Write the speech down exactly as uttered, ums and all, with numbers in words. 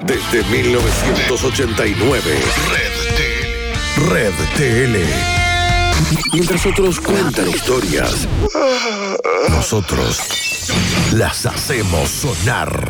Desde mil novecientos ochenta y nueve. Red T L. Red T L. Mientras otros cuentan historias, nosotros las hacemos sonar.